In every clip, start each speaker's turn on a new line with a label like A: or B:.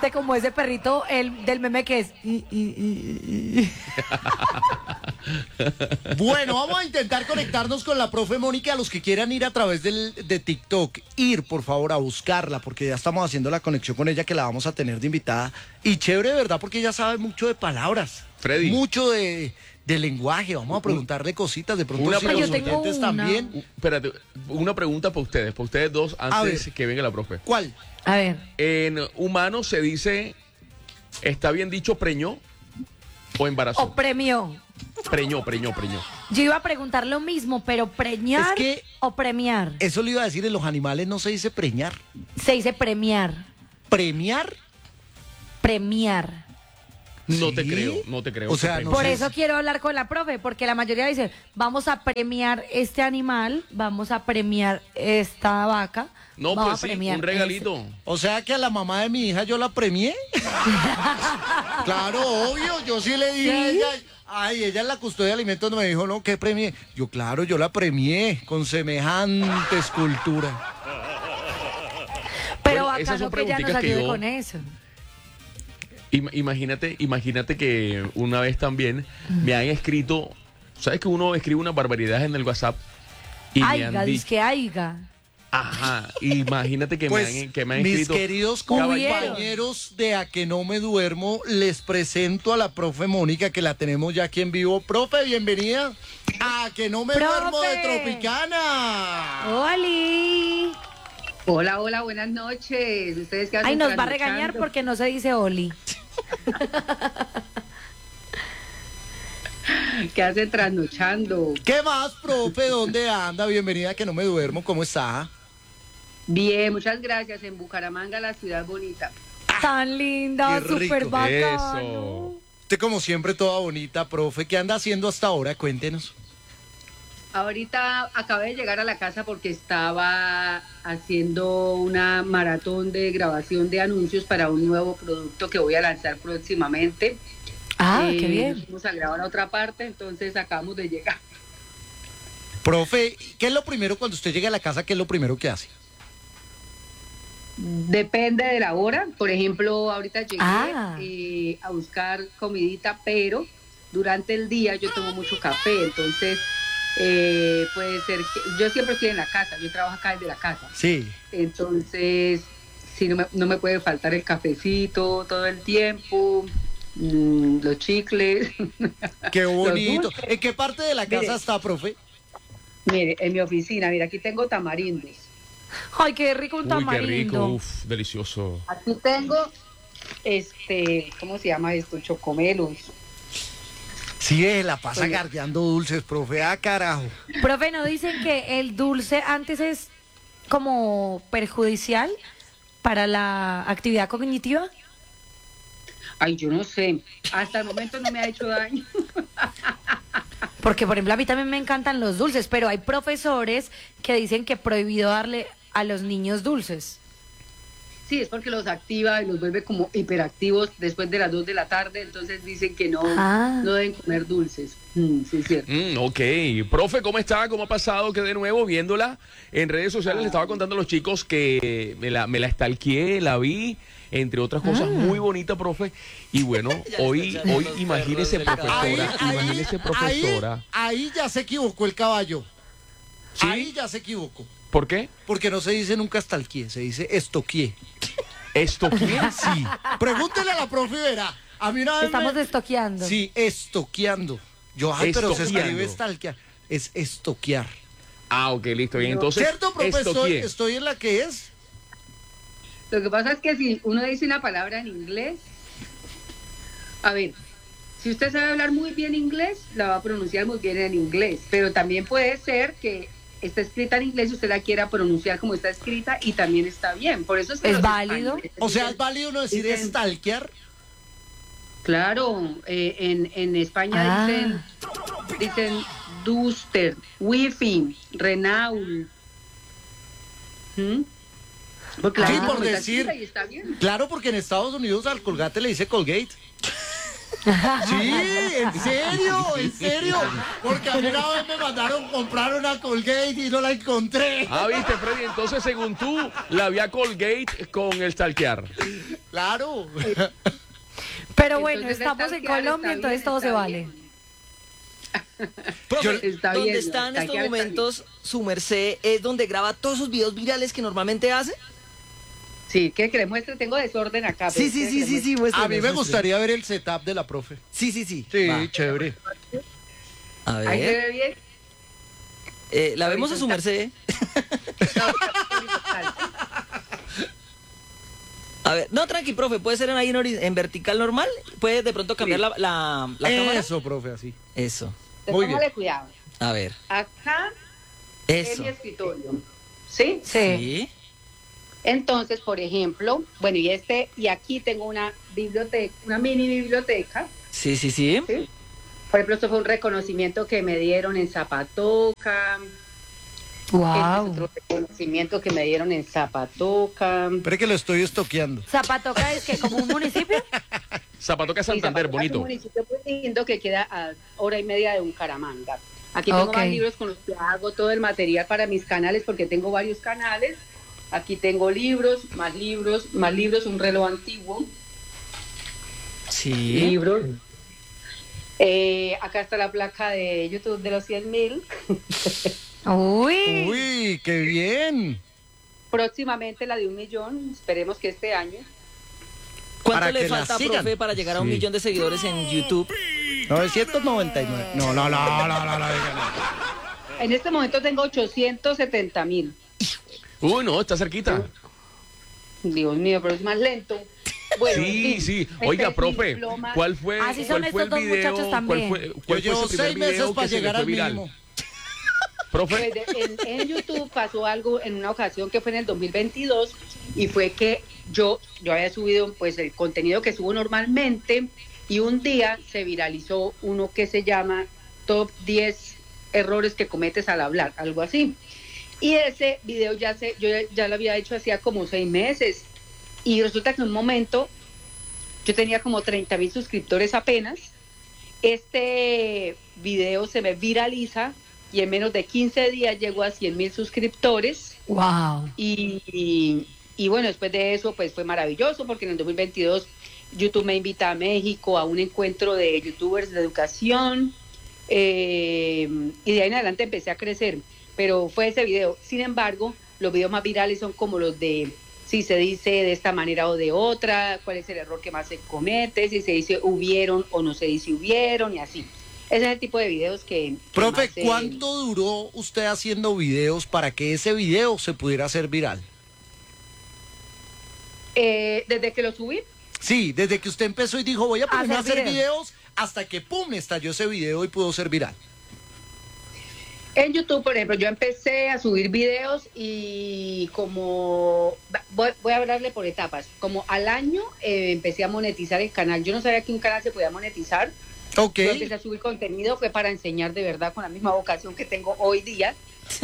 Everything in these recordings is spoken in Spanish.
A: hiciste como ese perrito del meme que es.
B: Bueno, vamos a intentar conectarnos con la profe Mónica. A los que quieran ir a través de TikTok, ir por favor a buscarla, porque ya estamos haciendo la conexión con ella, que la vamos a tener de invitada. Y chévere, ¿verdad? Porque ella sabe mucho de palabras.
C: Freddy.
B: Mucho de lenguaje. Vamos a preguntarle cositas. De pronto, si
A: Yo
B: los
A: tengo
B: oyentes
A: una.
B: también.
C: Espérate, una pregunta para ustedes dos, antes que venga la profe.
B: ¿Cuál?
A: A ver.
C: En humano se dice, ¿está bien dicho preñó o embarazó?
A: O premió.
C: Preñó.
A: Yo iba a preguntar lo mismo, pero preñar
B: Es que-
A: o premiar.
B: Eso le iba a decir, en los animales no se dice preñar.
A: Se dice premiar.
B: ¿Premiar?
A: Premiar.
C: No
B: ¿Sí?
C: te creo.
B: O sea,
C: que
B: no
A: Por
B: sé.
A: eso quiero hablar con la profe, porque la mayoría dice, vamos a premiar este animal, vamos a premiar esta vaca.
C: No,
A: vamos
C: pues
A: a
C: sí,
A: premiar
C: un regalito.
B: O sea que a la mamá de mi hija yo la premié. Claro, obvio, yo sí le dije a ella, ay, ella es la custodia de alimentos, no me dijo, no, ¿qué premié? Yo, claro, yo la premié con semejante escultura.
A: Pero
C: Bueno, esas
A: bacano
C: son
A: que ella nos
C: preguntitas que
A: ayude
C: yo-
A: con eso.
C: Imagínate que una vez también me han escrito, ¿sabes que uno escribe unas barbaridades en el WhatsApp? Y me
A: Aiga,
C: han
A: dice
C: dicho,
A: que aiga.
C: ajá, imagínate que
B: Pues,
C: me han
B: mis
C: escrito.
B: queridos
A: Hubieron.
B: compañeros de A Que No Me Duermo, les presento a la profe Mónica, que la tenemos ya aquí en vivo. Profe, bienvenida a Que No Me
A: ¡Profe!
B: Duermo de Tropicana.
A: ¡Oli!
D: Hola, buenas noches. ¿Ustedes qué hacen?
A: Ay, nos va a
D: trasnochando?
A: regañar porque no se dice Oli.
D: ¿Qué hacen trasnochando?
B: ¿Qué más, profe? ¿Dónde anda? Bienvenida a Que No Me Duermo, ¿cómo está?
D: Bien, muchas gracias. En Bucaramanga, la ciudad bonita.
A: Tan linda,
B: qué rico.
A: súper bacano.
C: Eso.
B: Usted como siempre toda bonita, profe. ¿Qué anda haciendo hasta ahora? Cuéntenos.
D: Ahorita acabé de llegar a la casa porque estaba haciendo una maratón de grabación de anuncios para un nuevo producto que voy a lanzar próximamente.
A: Ah, qué
D: Nos
A: bien.
D: fuimos a grabar a otra parte, entonces acabamos de llegar.
B: Profe, ¿qué es lo primero cuando usted llega a la casa? ¿Qué es lo primero que hace?
D: Depende de la hora. Por ejemplo, ahorita llegué
A: Ah.
D: a buscar comidita, pero durante el día yo tomo mucho café, entonces puede ser que yo siempre estoy en la casa, yo trabajo acá desde la casa,
B: Sí.
D: entonces sí, no me puede faltar el cafecito todo el tiempo, los chicles.
B: Qué bonito.
D: dulces.
B: ¿En qué parte de la casa
D: Mire.
B: está, profe?
D: Mire, en mi oficina, mira, aquí tengo tamarindos.
A: Ay, qué rico un
C: Uy, qué rico,
A: tamarindo.
C: uf, delicioso.
D: Aquí tengo, ¿cómo se llama esto? Chocomelos.
B: Sí, la pasa
D: Oye.
B: gardeando dulces, profe. Ah, carajo.
A: Profe, ¿no dicen que el dulce antes es como perjudicial para la actividad cognitiva?
D: Ay, yo no sé, hasta el momento no me ha hecho daño.
A: Porque, por ejemplo, a mí también me encantan los dulces, pero hay profesores que dicen que prohibido darle a los niños dulces.
D: Sí, es porque los activa y los vuelve como hiperactivos después de las 2 de la tarde, entonces dicen que no,
A: Ah.
D: no deben comer dulces. Sí, es cierto.
C: Ok, profe, ¿cómo está? ¿Cómo ha pasado? Que de nuevo viéndola en redes sociales le estaba contando a los chicos que me la stalkeé, la vi, entre otras cosas, muy bonita, profe. Y bueno, hoy imagínese profesora.
B: Ahí ya se equivocó el caballo.
C: ¿Sí?
B: Ahí ya se equivocó.
C: ¿Por qué?
B: Porque no se dice nunca estalquié, se dice estoquié.
C: ¿Esto quién?
B: Sí. Pregúntele a la profe y verá. A mí una vez
A: Estamos
B: me...
A: estoqueando.
B: Sí, estoqueando. Yo, ay, pero se
C: Estoqueando.
B: escribe estalquear. Es estoquear.
C: Ah, ok, listo. Bien, entonces,
B: ¿Cierto, profe?
C: estoquié.
B: Estoy en la que es.
D: Lo que pasa es que si uno dice una palabra en inglés, a ver, si usted sabe hablar muy bien inglés, la va a pronunciar muy bien en inglés, pero también puede ser que está escrita en inglés y usted la quiera pronunciar como está escrita y también está bien. Por eso es que
A: ¿Es
D: los
A: válido?
D: españoles
B: O sea,
D: dicen-
B: es válido no decir
D: dicen-
B: estalquear.
D: Claro, en España
A: Ah.
D: dicen Duster, Wi-Fi, Renault. ¿Mm? Porque la
B: Sí,
D: dicen
B: por
D: como está
B: decir-
D: escrita y está bien.
B: Claro, porque en Estados Unidos al Colgate le dice Colgate. Sí, en serio, porque a mí una vez me mandaron comprar una Colgate y no la encontré.
C: Ah, viste, Freddy, entonces según tú, la vía Colgate con el stalkear.
B: Claro.
A: Pero bueno,
D: Entonces,
A: estamos en
D: stalkear
A: Colombia,
D: está
A: entonces
D: bien,
A: todo
D: está
A: se vale.
D: bien.
E: Profe,
D: Está
E: ¿dónde
D: bien,
E: está en estos
D: stalkear está
E: momentos su merced? ¿Es donde graba todos esos videos virales que normalmente hace?
D: Sí, ¿qué crees? Muestre, tengo desorden acá. pero
E: Sí, sí,
D: ¿qué
E: sí,
D: crees?
E: sí, sí.
B: A
E: muéstreme,
B: mí me
E: muéstreme.
B: gustaría ver el setup de la profe.
E: Sí, sí, sí.
B: Sí,
E: Va.
B: chévere.
E: A
D: Ahí se
E: ver.
D: ve bien.
E: La vemos a su merced. A ver, no, tranqui, profe, puede ser ahí en vertical normal. Puede de pronto cambiar la cámara.
B: Eso, profe, así.
E: Eso.
B: Muy bien.
D: Póngale cuidado.
E: A ver.
D: Acá es
E: Eso.
D: mi escritorio. ¿Sí?
A: Sí.
E: Sí.
D: Entonces, por ejemplo, bueno, y aquí tengo una biblioteca, una mini biblioteca.
E: Sí, sí, sí.
D: ¿Sí? Por ejemplo, esto fue un reconocimiento que me dieron en Zapatoca. Este es
A: Wow.
D: otro reconocimiento que me dieron en Zapatoca.
B: Espere que lo estoy estoqueando.
A: Zapatoca es que como un municipio.
C: Zapatoca
D: Sí,
C: Santander,
D: Zapatoca es un
C: bonito.
D: municipio muy lindo que queda a hora y media de Bucaramanga. Aquí tengo
A: Ok.
D: más libros con los que hago todo el material para mis canales, porque tengo varios canales. Aquí tengo libros, más libros, un reloj antiguo,
E: Sí.
D: libros. Acá está la placa de YouTube de los 100.000.
A: Uy.
B: Uy, qué bien.
D: Próximamente la de 1.000.000, esperemos que este año.
E: ¿Cuánto
B: Para
E: le
B: que la
E: falta,
B: sigan.
E: profe, para llegar a
B: Sí.
E: 1 millón de seguidores en YouTube?
B: 999. No.
D: En este momento tengo 870.000.
C: Uy, no, está cerquita.
D: Dios mío, pero es más lento. Bueno,
C: Sí,
D: en fin,
C: sí.
D: este
C: Oiga,
D: es mi
C: profe,
D: diploma.
C: ¿cuál fue,
A: Así son
C: cuál fue el
A: estos dos
C: video?
A: muchachos
C: ¿Cuál
A: también.
C: fue,
B: Yo
C: cuál fue
B: llevo
C: ese primer
B: 6 meses
C: video
B: para
C: que se le
B: llegar
C: fue
B: al
C: viral?
B: mínimo.
C: Profe,
D: Pues en YouTube pasó algo en una ocasión que fue en el 2022 y fue que yo había subido pues el contenido que subo normalmente y un día se viralizó uno que se llama Top 10 errores que cometes al hablar, algo así. Y ese video yo ya lo había hecho hacía como 6 meses y resulta que en un momento yo tenía como 30.000 suscriptores apenas. Este video se me viraliza y en menos de 15 días llegó a 100.000 suscriptores
A: Wow.
D: y bueno, después de eso pues fue maravilloso porque en el 2022 YouTube me invita a México a un encuentro de youtubers de educación y de ahí en adelante empecé a crecer, pero fue ese video. Sin embargo, los videos más virales son como los de si se dice de esta manera o de otra, cuál es el error que más se comete, si se dice hubieron o no se dice hubieron y así. Ese es el tipo de videos que
B: Profe,
D: más,
B: ¿cuánto duró usted haciendo videos para que ese video se pudiera hacer viral?
D: desde que lo subí,
B: Sí, desde que usted empezó y dijo, voy a ponerme a
A: Hacer
B: hacer videos, hasta que pum, estalló ese video y pudo ser viral.
D: en YouTube, por ejemplo, yo empecé a subir videos y como, voy a hablarle por etapas, como al año empecé a monetizar el canal. Yo no sabía que un canal se podía monetizar.
B: Ok.
D: Yo empecé a subir contenido, fue para enseñar de verdad con la misma vocación que tengo hoy día.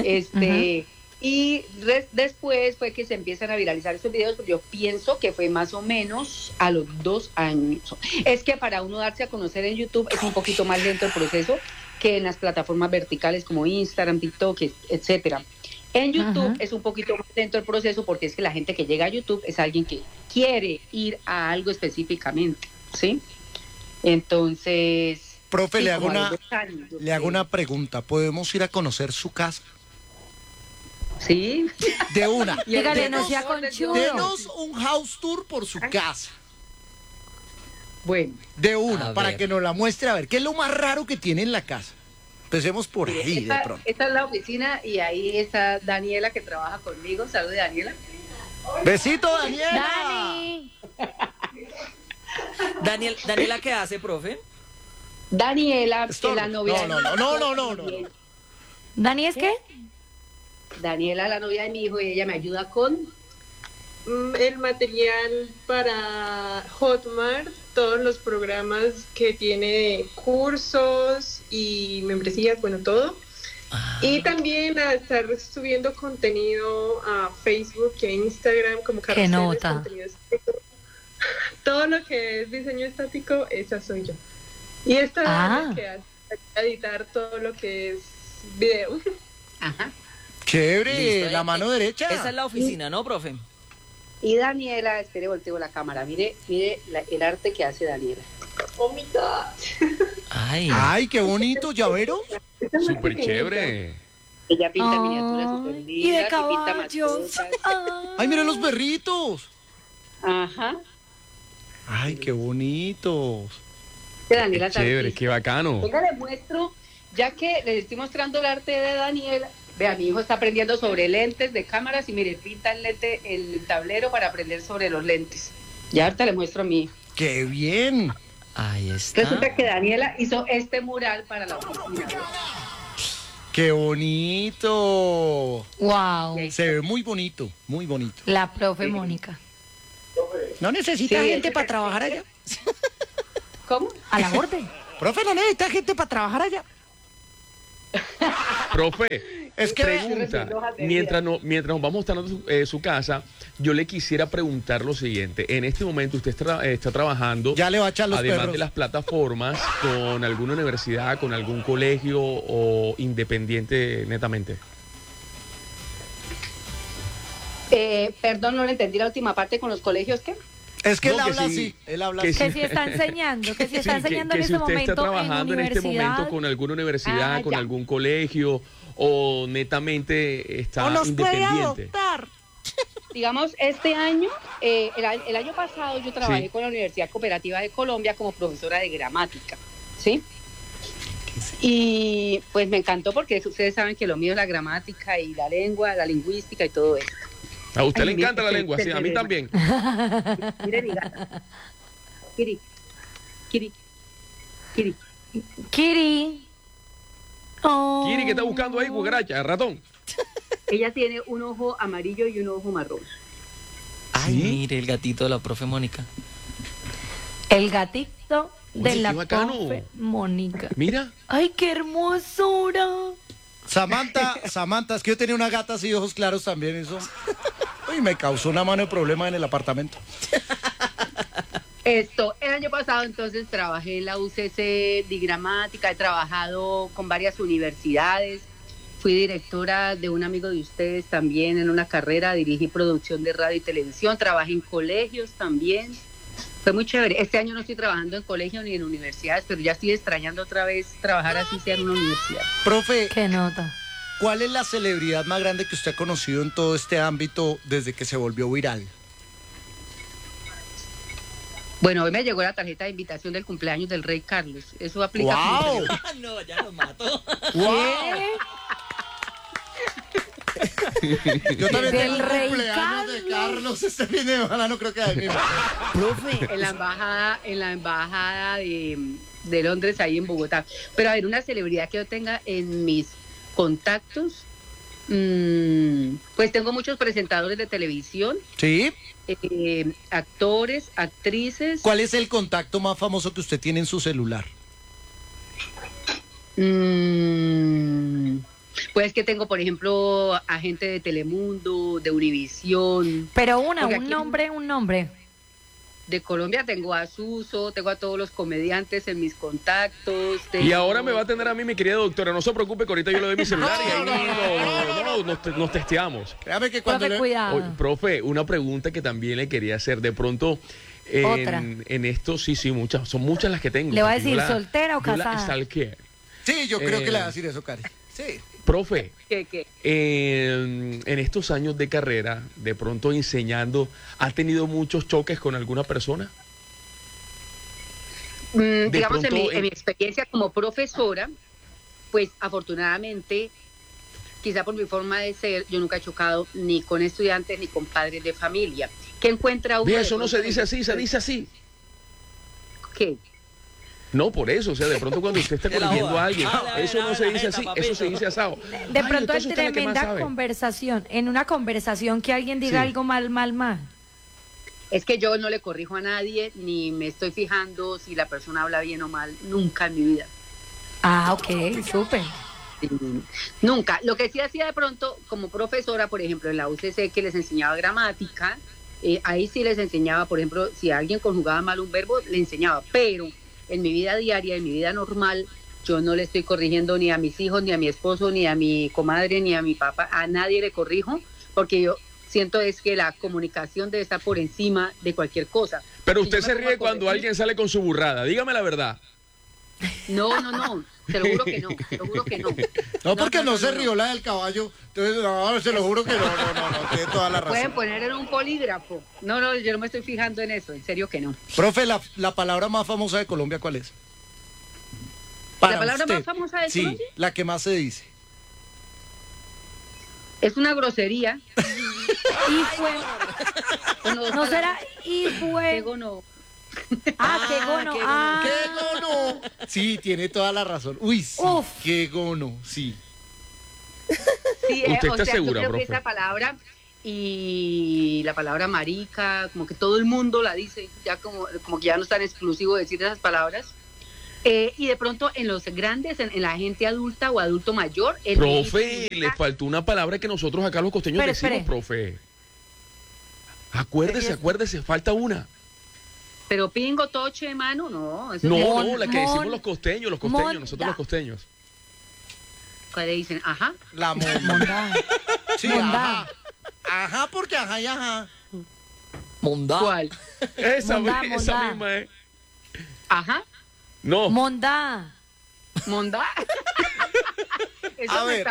D: Y después fue que se empiezan a viralizar esos videos, pero yo pienso que fue más o menos a los 2 años. Es que para uno darse a conocer en YouTube es un poquito más lento el proceso que en las plataformas verticales como Instagram, TikTok, etcétera. En YouTube es un poquito más lento el proceso porque es que la gente que llega a YouTube es alguien que quiere ir a algo específicamente, ¿sí? Entonces...
B: Profe,
D: sí,
B: le hago
D: como a
B: una,
D: los 2 años, yo
B: le hago
D: creo.
B: una pregunta. ¿Podemos ir a conocer su casa?
D: Sí.
B: De una.
A: Dígale, no
B: Denos-
A: sea conchudo.
B: Denos un house tour por su casa.
D: Bueno,
B: De una,
E: A
B: para
E: ver.
B: que nos la muestre. A ver, ¿qué es lo más raro que tiene en la casa? Empecemos por ahí, de
D: esta,
B: pronto.
D: esta es la oficina y ahí está Daniela que trabaja conmigo. Saludos, Daniela.
B: Besito, Daniela.
A: Dani.
E: Daniela, ¿qué hace, profe?
D: Daniela
B: Estorbo.
D: es la novia
B: No.
A: ¿Dani es qué?
D: Daniela, la novia de mi hijo, y ella me ayuda con...
F: El material para Hotmart, todos los programas que tiene de cursos y membresías, bueno, todo. Y también a estar subiendo contenido a Facebook y a Instagram como carruseles,
A: nota!
F: contenido estético. Todo lo que es diseño estático, esa soy yo. Y esta es
A: Ah.
F: la que hace editar todo lo que es video.
D: Ajá.
B: Chévere,
E: Listo,
B: la mano derecha.
E: Esa es la oficina, ¿no, profe?
D: Y Daniela, espere, volteo la cámara. Mire el arte que hace Daniela.
F: Oh my God.
E: Ay.
B: Ay, qué bonito, llavero.
F: Esta es más
C: Súper
F: pequeñita.
C: chévere.
D: Ella pinta miniaturas súper
A: Ay, y
D: lindas
A: de
D: y pinta
A: caballos.
D: mascotas.
B: Ay, mira los perritos.
D: Ajá.
B: Ay, qué bonitos.
D: Que Daniela es
C: Chévere,
D: artista.
C: qué bacano.
D: Venga, le muestro, ya que les estoy mostrando el arte de Daniela. Vea, mi hijo está aprendiendo sobre lentes de cámaras y mire, pinta el tablero para aprender sobre los lentes. Ya ahorita le muestro a mi hijo.
B: Qué bien.
E: Ahí está.
D: Resulta que Daniela hizo este mural para la oficina.
B: Qué bonito.
A: Wow.
B: Se ve muy bonito, muy bonito.
A: La profe Mónica.
B: ¿No necesita
D: Sí,
B: gente
D: ese-
B: para trabajar allá?
D: ¿Cómo?
A: A la orden.
B: Profe, ¿no necesita gente para trabajar allá?
C: Profe,
B: Es que
C: pregunta, mientras nos vamos mostrando su casa, yo le quisiera preguntar lo siguiente. En este momento usted está trabajando,
B: ya le va a echar los
C: además
B: perros.
C: de las plataformas, con alguna universidad, con algún colegio o independiente netamente.
D: Perdón, no le entendí la última parte con los colegios, ¿qué?
B: Es que
C: No,
B: él
C: que
B: habla
C: sí,
B: así, él habla
C: que
B: así.
A: Que si está enseñando, que si está
C: Sí,
A: enseñando
C: que
A: en
C: si
A: este
C: usted está
A: momento
C: trabajando en este momento
A: universidad.
C: con alguna universidad,
D: Ah,
C: con
D: ya.
C: algún colegio o netamente está
B: O nos puede
C: independiente.
B: adoptar.
D: Digamos, este año, el año pasado yo trabajé
C: Sí.
D: con la Universidad Cooperativa de Colombia como profesora de gramática, ¿sí? Y pues me encantó porque ustedes saben que lo mío es la gramática y la lengua, la lingüística y todo esto.
C: A usted
D: Ay,
C: le encanta la
D: mire,
C: lengua, sí, a mí también.
D: Mire mi gata. Kiri, Kiri, Kiri.
A: Kiri. Oh.
C: Kiri, ¿qué está buscando ahí, cucaracha, ratón?
D: Ella tiene un ojo amarillo y un ojo marrón.
E: Ay,
C: ¿Sí?
E: mire el gatito de la profe Mónica.
A: El gatito de
C: Oye,
A: la
C: qué bacano.
A: profe Mónica.
C: Mira,
A: Ay, qué hermosura.
B: Samantha, es que yo tenía una gata así, ojos claros también, eso. Uy, me causó una mano de problema en el apartamento.
D: El año pasado entonces trabajé en la UCC de gramática, he trabajado con varias universidades, fui directora de un amigo de ustedes también en una carrera, dirigí producción de radio y televisión, trabajé en colegios también, fue muy chévere. Este año no estoy trabajando en colegios ni en universidades, pero ya estoy extrañando otra vez trabajar así sea en una universidad.
B: Profe,
A: Qué nota.
B: ¿cuál es la celebridad más grande que usted ha conocido en todo este ámbito desde que se volvió viral?
D: Bueno, hoy me llegó la tarjeta de invitación del cumpleaños del rey Carlos, eso aplica.
B: ¡Wow!
E: No, ya lo mato.
B: Yo también
A: Del
B: tengo un
A: rey
B: cumpleaños de Carlos este fin de semana, no creo que haya.
E: Profe.
D: En la embajada de Londres, ahí en Bogotá. Pero a ver, una celebridad que yo tenga en mis contactos, pues tengo muchos presentadores de televisión,
B: ¿Sí?
D: actores, actrices.
B: ¿Cuál es el contacto más famoso que usted tiene en su celular?
D: Pues que tengo, por ejemplo, a gente de Telemundo, de Univisión.
A: Pero
D: Porque
A: un
D: aquí-
A: nombre.
D: De Colombia tengo a Suso, tengo a todos los comediantes en mis contactos.
C: y
D: tengo-
C: ahora me va a tener a mí, mi querida doctora. No se preocupe que ahorita yo le doy mi celular y ahí nos testeamos.
B: Créame que cuando
A: Profe,
B: le...
A: cuidado.
C: Oye, profe, una pregunta que también le quería hacer. De pronto,
A: Otra.
C: en esto, sí, muchas, son muchas las que tengo.
A: Le va a
C: porque
A: decir, ¿soltera o
C: yo
A: casada?
C: la stalkeé.
B: Sí, yo creo que le va a decir eso, Cari. Sí.
C: Profe,
D: ¿Qué?
C: en estos años de carrera, de pronto enseñando, ¿ha tenido muchos choques con alguna persona?
D: Digamos,
C: pronto,
D: en mi experiencia como profesora, pues afortunadamente, quizá por mi forma de ser, yo nunca he chocado ni con estudiantes ni con padres de familia. ¿Qué encuentra uno?
C: Ve,
D: de
C: eso no
D: pronto
C: se dice
D: en-
C: así, se dice así.
D: ¿Qué?
C: No, por eso, o sea, de pronto cuando usted está
E: De la
C: corrigiendo
E: joda.
C: a alguien,
E: Dale,
C: eso no
E: dale,
C: se
E: dale,
C: dice
E: jeta,
C: así,
E: papito.
C: eso se dice asado.
A: De
C: Ay,
A: pronto
C: entonces
A: en
C: usted es la que más
A: tremenda
C: sabe.
A: conversación, en una conversación que alguien diga
C: Sí.
A: algo mal.
D: Es que yo no le corrijo a nadie, ni me estoy fijando si la persona habla bien o mal, nunca en mi vida.
A: Ah, ok, súper.
D: Nunca. Lo que sí hacía de pronto como profesora, por ejemplo, en la UCC, que les enseñaba gramática, ahí sí les enseñaba, por ejemplo, si alguien conjugaba mal un verbo, le enseñaba, pero en mi vida diaria, en mi vida normal, yo no le estoy corrigiendo ni a mis hijos, ni a mi esposo, ni a mi comadre, ni a mi papá, a nadie le corrijo, porque yo siento es que la comunicación debe estar por encima de cualquier cosa.
C: Pero
D: Si
C: usted
D: yo
C: se
D: me pongo
C: ríe
D: a
C: cuando
D: corregir-
C: alguien sale con su burrada. Dígame la verdad.
D: No, te lo juro que no, te lo juro que no.
B: No, porque no se rió la del caballo. Entonces, no, se lo juro que no, tiene toda la
D: Pueden
B: razón.
D: poner en un polígrafo. No, yo no me estoy fijando en eso, en serio que no.
B: Profe, la palabra más famosa de Colombia, ¿cuál es?
D: ¿La palabra más famosa de
B: Sí,
D: Colombia?
B: la que más se dice.
D: Es una grosería.
A: Y fue, no será, y
D: Qué
A: fue.
D: gono.
A: Qué gono.
E: qué
A: Ah.
B: ¡Qué gono! Sí, tiene toda la razón. Uy, sí,
A: Uf.
B: qué gono, sí.
D: Sí,
C: ¿Usted está
D: yo
C: segura,
D: creo que
C: profe?
D: esa palabra y la palabra marica, como que todo el mundo la dice, ya como que ya no es tan exclusivo decir esas palabras. Y de pronto en los grandes, en la gente adulta o adulto mayor, el
C: Profe, le faltó una palabra que nosotros acá los costeños
A: Espere,
C: decimos, profe. Acuérdese, falta una.
D: pero pingo, toche, mano, no. Eso
C: No, la que decimos
A: mon-
C: los costeños,
A: monda.
C: nosotros los costeños.
D: ¿Cuál le dicen? Ajá.
B: La monda.
A: Mondá.
B: Sí,
A: Mondá.
B: ajá. Ajá, porque ajá y ajá.
E: Mondá.
D: ¿Cuál?
C: Esa
A: Mondá.
C: misma es.
D: Ajá.
C: No.
A: Mondá.
D: Mondá. Eso
B: A
D: me
B: ver.
D: está